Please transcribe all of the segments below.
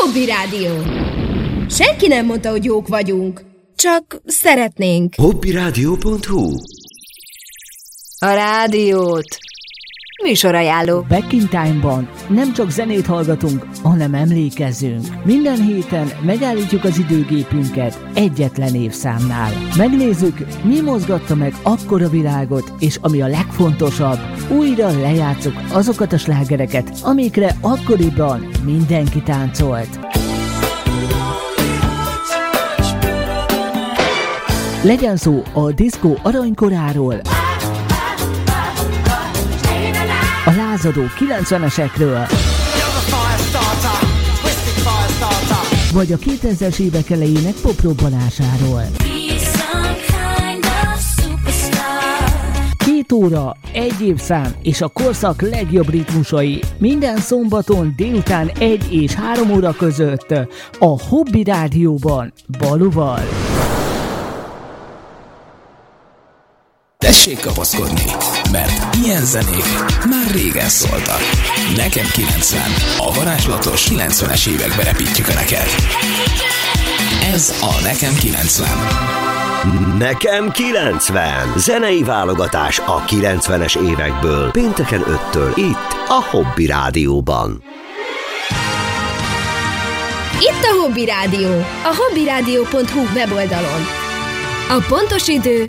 Hobby Rádió. Senki nem mondta, hogy jók vagyunk. Csak szeretnénk. Hobbyradio.hu. A rádiót. Műsorajánló. Back in Time-ban nem csak zenét hallgatunk, hanem emlékezzünk. Minden héten megállítjuk az időgépünket egyetlen évszámnál. Megnézzük, mi mozgatta meg akkor a világot, és ami a legfontosabb, újra lejátszuk azokat a slágereket, amikre akkoriban mindenki táncolt. Legyen szó a diszkó aranykoráról, a lázadó 90-esekről, vagy a 2000-es évek elejének poprobbanásáról. 2 óra, 1 évszám és a korszak legjobb ritmusai minden szombaton délután 1 és 3 óra között a Hobby Rádióban Baluval. Tessék kapaszkodni, mert ilyen zenék már régen szóltak. Nekem 90, a varázslatos 90-es évekbe repítjük neked. Ez a Nekem 90. Nekem 90. Zenei válogatás a 90-es évekből. Pénteken 5-től itt a Hobby Rádióban. Itt a Hobby Rádió, a hobbyradio.hu weboldalon. A pontos idő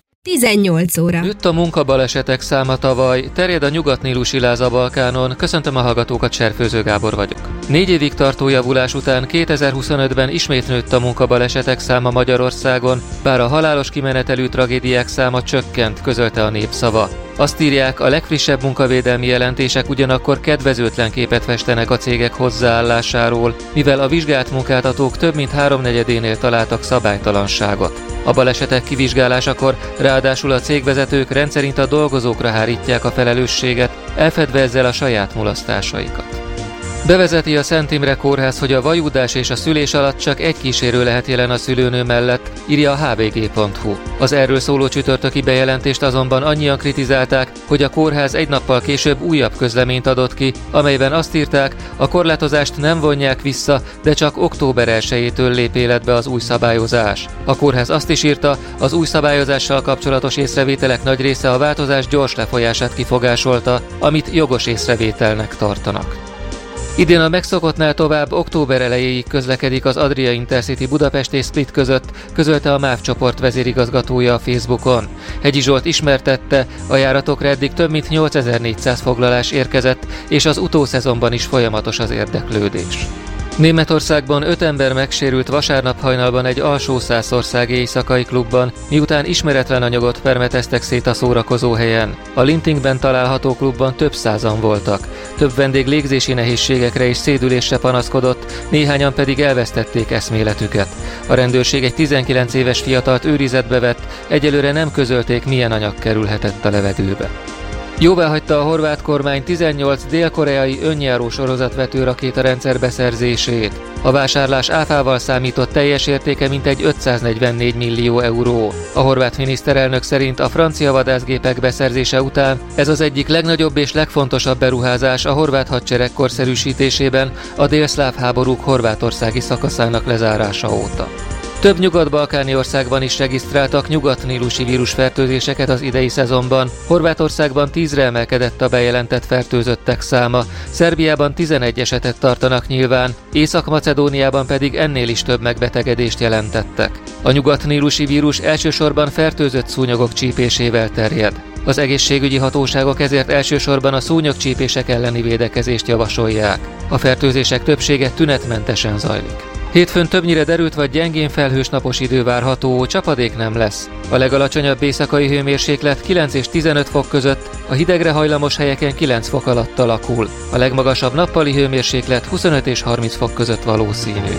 18 óra. Nőtt a munkabalesetek száma tavaly, terjed a nyugatnílusi láz a Balkánon. Köszöntöm a hallgatókat, Cserfőző Gábor vagyok. 4 évig tartó javulás után 2025-ben ismét nőtt a munkabalesetek száma Magyarországon, bár a halálos kimenetelű tragédiák száma csökkent, közölte a Népszava. Azt írják, a legfrissebb munkavédelmi jelentések ugyanakkor kedvezőtlen képet festenek a cégek hozzáállásáról, mivel a vizsgált munkáltatók több mint 3/4-énél találtak szabálytalanságot. A balesetek kivizsgálásakor ráadásul a cégvezetők rendszerint a dolgozókra hárítják a felelősséget, elfedve ezzel a saját mulasztásaikat. Bevezeti a Szent Imre Kórház, hogy a vajúdás és a szülés alatt csak egy kísérő lehet jelen a szülőnő mellett, írja a hvg.hu. Az erről szóló csütörtöki bejelentést azonban annyian kritizálták, hogy a kórház egy nappal később újabb közleményt adott ki, amelyben azt írták, a korlátozást nem vonják vissza, de csak október 1-től lép életbe az új szabályozás. A kórház azt is írta, az új szabályozással kapcsolatos észrevételek nagy része a változás gyors lefolyását kifogásolta, amit jogos észrevételnek tartanak. Idén a megszokottnál tovább október elejéig közlekedik az Adria Intercity Budapest és Split között, közölte a MÁV csoport vezérigazgatója a Facebookon. Hegyi Zsolt ismertette, a járatokra eddig több mint 8400 foglalás érkezett, és az utószezonban is folyamatos az érdeklődés. Németországban 5 ember megsérült vasárnap hajnalban egy alsó-szászországi éjszakai klubban, miután ismeretlen anyagot permeteztek szét a szórakozóhelyen. A Lintingben található klubban több százan voltak. Több vendég légzési nehézségekre és szédülésre panaszkodott, néhányan pedig elvesztették eszméletüket. A rendőrség egy 19 éves fiatalt őrizetbe vett, egyelőre nem közölték, milyen anyag kerülhetett a levegőbe. Jóváhagyta a horvát kormány 18 dél-koreai önjáró sorozatvető rakétarendszer beszerzését. A vásárlás áfával számított teljes értéke mintegy 544 millió euró. A horvát miniszterelnök szerint a francia vadászgépek beszerzése után ez az egyik legnagyobb és legfontosabb beruházás a horvát hadsereg korszerűsítésében a délszláv háborúk horvátországi szakaszának lezárása óta. Több nyugat-balkáni országban is regisztráltak nyugatnílusi vírusfertőzéseket az idei szezonban. Horvátországban 10-re emelkedett a bejelentett fertőzöttek száma, Szerbiában 11 esetet tartanak nyilván, Észak-Macedóniában pedig ennél is több megbetegedést jelentettek. A nyugatnílusi vírus elsősorban fertőzött szúnyogok csípésével terjed. Az egészségügyi hatóságok ezért elsősorban a szúnyogcsípések elleni védekezést javasolják. A fertőzések többsége tünetmentesen zajlik. Hétfőn többnyire derült vagy gyengén felhős napos idő várható, csapadék nem lesz. A legalacsonyabb éjszakai hőmérséklet 9 és 15 fok között, a hidegre hajlamos helyeken 9 fok alatt alakul. A legmagasabb nappali hőmérséklet 25 és 30 fok között valószínű.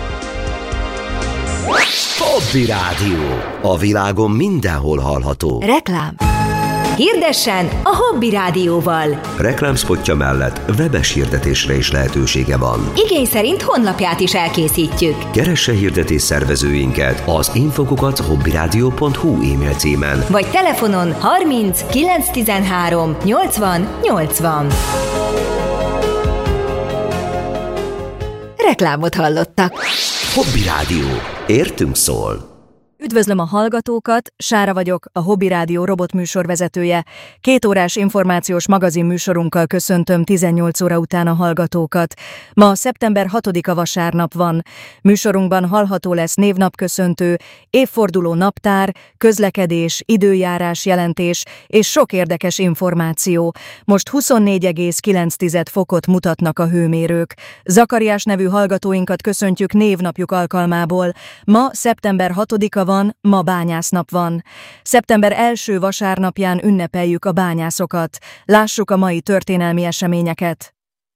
Hobby Rádió. A világon mindenhol hallható. Reklám. Hirdessen a Hobby Rádióval. Reklámspotja mellett webes hirdetésre is lehetősége van. Igény szerint honlapját is elkészítjük. Keresse hirdetés szervezőinket az info@hobbyradio.hu e-mail címen. Vagy telefonon 30 913 80 80. reklámot hallottak. Hobby Rádió. Értünk szól. Üdvözlöm a hallgatókat, Sára vagyok, a Hobby Rádió robotműsorvezetője. 2 órás információs magazin műsorunkkal köszöntöm 18 óra után a hallgatókat. Ma szeptember 6-a vasárnap van. Műsorunkban hallható lesz névnapköszöntő, évforduló naptár, közlekedés, időjárás jelentés és sok érdekes információ. Most 24,9 fokot mutatnak a hőmérők. Zakariás nevű hallgatóinkat köszöntjük névnapjuk alkalmából. Ma szeptember 6-a van, ma bányásznap van. Szeptember 1. vasárnapján ünnepeljük a bányászokat. Lássuk a mai történelmi eseményeket.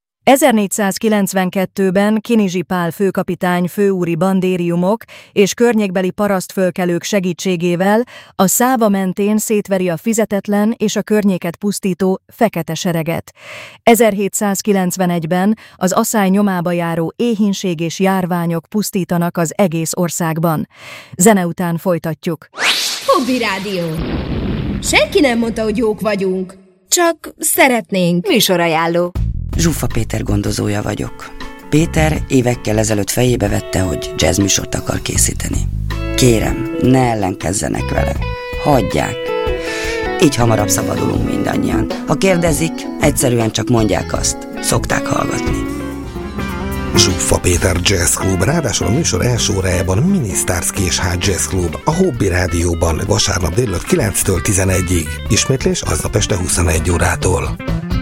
1492-ben Kinizsi Pál főkapitány főúri bandériumok és környékbeli parasztfölkelők segítségével a Száva mentén szétveri a fizetetlen és a környéket pusztító fekete sereget. 1791-ben az aszály nyomába járó éhínség és járványok pusztítanak az egész országban. Zene után folytatjuk. Hobby Rádió. Senki nem mondta, hogy jók vagyunk. Csak szeretnénk. Műsorajánló. Zsuffa Péter gondozója vagyok. Péter évekkel ezelőtt fejébe vette, hogy jazzműsort akar készíteni. Kérem, ne ellenkezzenek vele. Hagyják. Így hamarabb szabadulunk mindannyian. Ha kérdezik, egyszerűen csak mondják azt. Szokták hallgatni. Zsuffa Péter Jazz Club, ráadásul a műsor első órájában Mini Starsky és H Jazz Club a Hobby Rádióban vasárnap délelőtt 9-től 11-ig. Ismétlés aznap este 21 órától.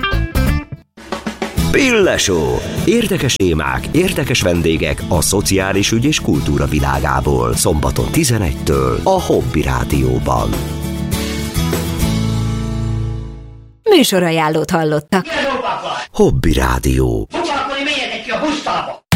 Pillesó. Érdekes témák, érdekes vendégek a szociális ügy és kultúra világából. Szombaton 11-től a Hobby Rádióban. Műsorajánlót hallottak. Hobby Rádió. Foglalkozni, menjetek ki a busztába!